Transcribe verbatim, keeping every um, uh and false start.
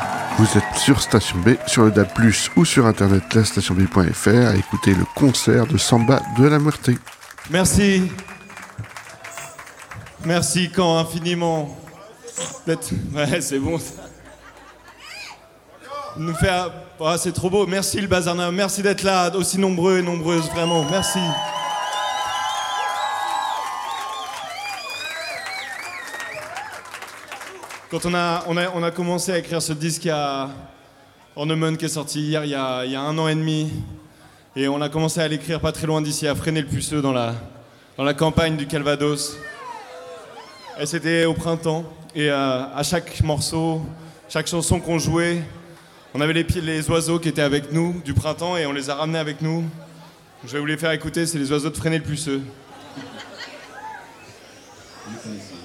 Vous êtes sur Station B, sur le D A B plus, ou sur internet la station b point f r à écouter le concert de Samba de la Muerte. Merci. Merci Caen infiniment d'être... Ouais, c'est bon ça. Nous faire... Oh, c'est trop beau. Merci le Bazarna. Merci d'être là, aussi nombreux et nombreuses, vraiment. Merci. Quand on a, on, a, on a commencé à écrire ce disque, il y a Ornemont qui est sorti hier, il y, a, il y a un an et demi. Et on a commencé à l'écrire pas très loin d'ici, à Fresnay-le-Puceux, dans la, dans la campagne du Calvados. Et c'était au printemps. Et euh, à chaque morceau, chaque chanson qu'on jouait, on avait les, pieds, les oiseaux qui étaient avec nous du printemps et on les a ramenés avec nous. Je vais vous les faire écouter, c'est les oiseaux de Fresnay-le-Puceux.